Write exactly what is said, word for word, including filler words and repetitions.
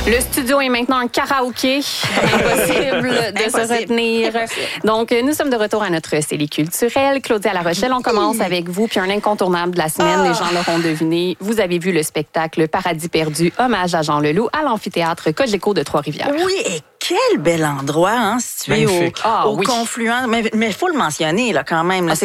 Le studio est maintenant un karaoké. Impossible de Impossible. se retenir. Donc, nous sommes de retour à notre série culturelle. Claudia La Rochelle, on commence avec vous. Puis un incontournable de la semaine, Ah. les gens l'auront deviné. Vous avez vu le spectacle Paradis perdu, hommage à Jean Leloup, à l'amphithéâtre Cogeco de Trois-Rivières. Oui, et quel bel endroit, hein, situé au, Magnifique. Ah, au oui. confluent. Mais il faut le mentionner, là, quand même. Là, Ah, c'est